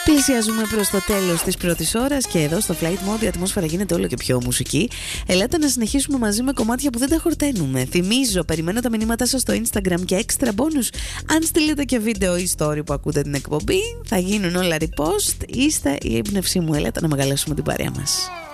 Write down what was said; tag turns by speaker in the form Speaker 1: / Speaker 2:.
Speaker 1: Πλησιάζουμε προς το τέλος της πρώτης ώρας και εδώ στο Flight Mode η ατμόσφαιρα γίνεται όλο και πιο μουσική. Ελάτε να συνεχίσουμε μαζί με κομμάτια που δεν τα χορταίνουμε. Θυμίζω, περιμένω τα μηνύματά σας στο Instagram και extra bonus. Αν στείλετε και βίντεο ή story που ακούτε την εκπομπή, θα γίνουν όλα repost. Είστε η έμπνευσή μου. Ελάτε να μεγαλώσουμε την παρέα μας.